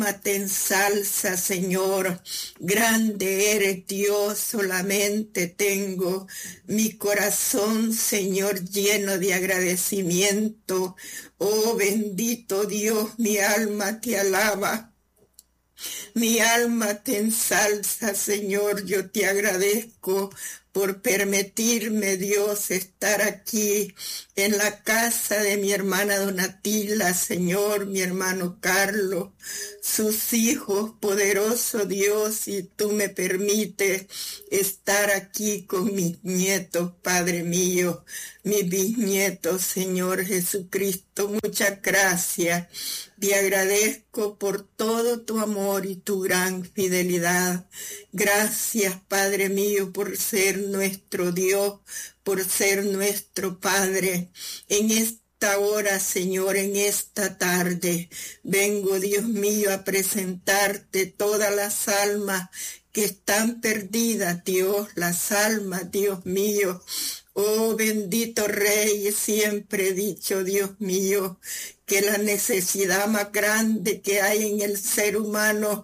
Te ensalza, Señor, grande eres Dios, solamente tengo mi corazón, Señor, lleno de agradecimiento. Oh, bendito Dios, mi alma te alaba. Mi alma te ensalza, Señor, yo te agradezco por permitirme, Dios, estar aquí en la casa de mi hermana Donatila, Señor, mi hermano Carlos, sus hijos, poderoso Dios, y tú me permites estar aquí con mis nietos, Padre mío, mis bisnietos, Señor Jesucristo, muchas gracias. Te agradezco por todo tu amor y tu gran fidelidad. Gracias, Padre mío, por ser nuestro Dios, por ser nuestro Padre. En esta hora, Señor, en esta tarde, vengo, Dios mío, a presentarte todas las almas que están perdidas, Dios, las almas, Dios mío. Oh, bendito Rey, siempre he dicho, Dios mío, que la necesidad más grande que hay en el ser humano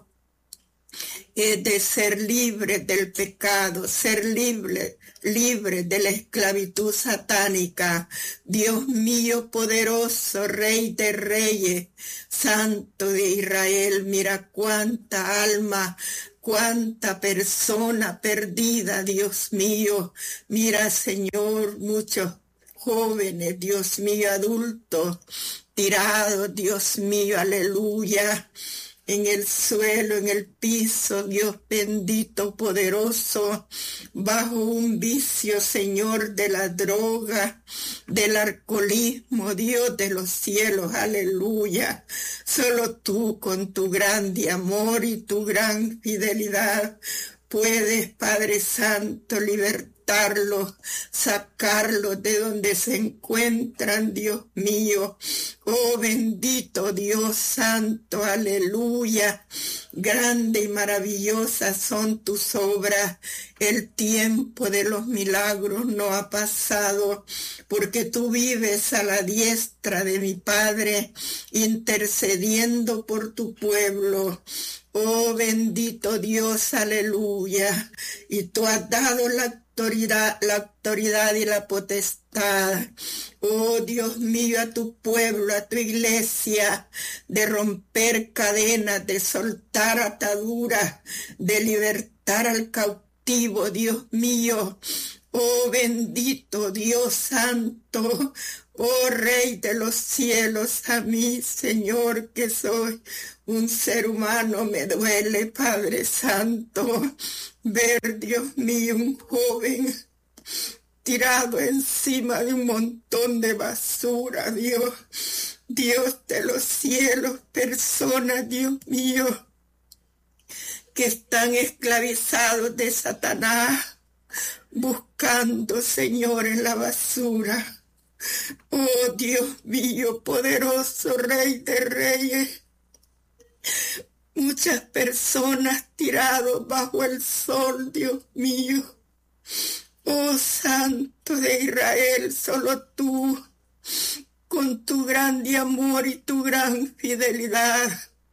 es de ser libre del pecado, ser libre de la esclavitud satánica. Dios mío poderoso, Rey de Reyes, Santo de Israel, mira cuánta alma, cuánta persona perdida, Dios mío. Mira, Señor, muchos jóvenes, Dios mío, adultos, tirados, Dios mío, aleluya, en el suelo, en el piso, Dios bendito, poderoso, bajo un vicio, Señor, de la droga, del alcoholismo, Dios de los cielos, aleluya. Solo tú, con tu grande amor y tu gran fidelidad, puedes, Padre Santo, libertarlos, sacarlos de donde se encuentran, Dios mío. Oh, bendito Dios Santo, aleluya. Grande y maravillosa son tus obras. El tiempo de los milagros no ha pasado, porque tú vives a la diestra de mi Padre, intercediendo por tu pueblo. Oh, bendito Dios, aleluya. Y tú has dado la autoridad y la potestad, oh Dios mío, a tu pueblo, a tu iglesia, de romper cadenas, de soltar ataduras, de libertar al cautivo, Dios mío. Oh, bendito Dios santo, oh Rey de los cielos, a mí, Señor, que soy un ser humano, me duele, Padre Santo, ver, Dios mío, un joven tirado encima de un montón de basura, Dios, Dios de los cielos, personas, Dios mío, que están esclavizados de Satanás, buscando, Señor, en la basura. Oh, Dios mío, poderoso Rey de Reyes, muchas personas tirados bajo el sol, Dios mío. Oh, Santo de Israel, solo tú, con tu grande amor y tu gran fidelidad,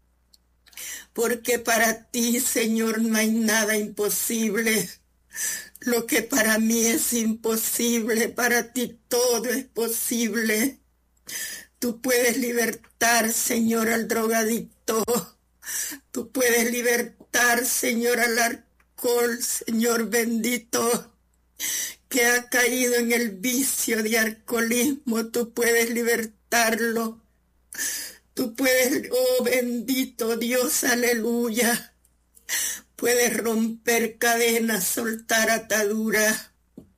porque para ti, Señor, no hay nada imposible. Lo que para mí es imposible, para ti todo es posible. Tú puedes libertar, Señor, al drogadicto. Tú puedes libertar, Señor, al alcohol, Señor bendito, que ha caído en el vicio de alcoholismo. Tú puedes libertarlo. Tú puedes, oh bendito Dios, aleluya. Puedes romper cadenas, soltar ataduras.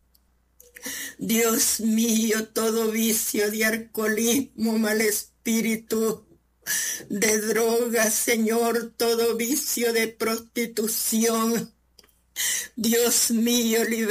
Dios mío, todo vicio de alcoholismo, mal espíritu, de drogas, Señor, todo vicio de prostitución. Dios mío,